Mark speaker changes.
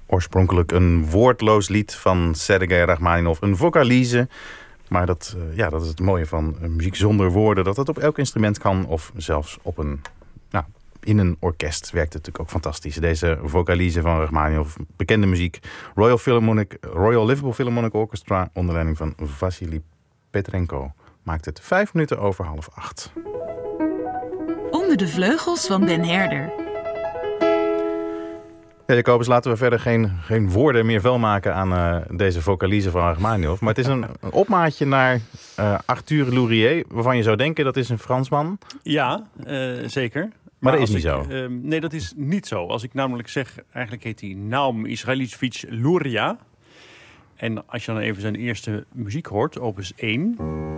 Speaker 1: Oorspronkelijk een woordloos lied van Sergei Rachmaninov, een vocalize. Maar dat is het mooie van muziek zonder woorden. Dat het op elk instrument kan of zelfs op in een orkest werkt het natuurlijk ook fantastisch. Deze vocalize van Rachmaninov, bekende muziek. Royal Liverpool Philharmonic Orchestra onder leiding van Vassily Petrenko maakt het 8:05.
Speaker 2: Onder de vleugels van Den Herder.
Speaker 1: Ja, Jacobus, laten we verder geen woorden meer vuil maken aan deze vocalize van Rachmaninov. Maar het is een opmaatje naar Arthur Lourier, waarvan je zou denken dat is een Fransman.
Speaker 3: Ja, zeker.
Speaker 1: Maar dat is niet zo.
Speaker 3: Nee, dat is niet zo. Als ik namelijk zeg, eigenlijk heet hij Naum Israelitsevich Luria. En als je dan even zijn eerste muziek hoort, opus 1...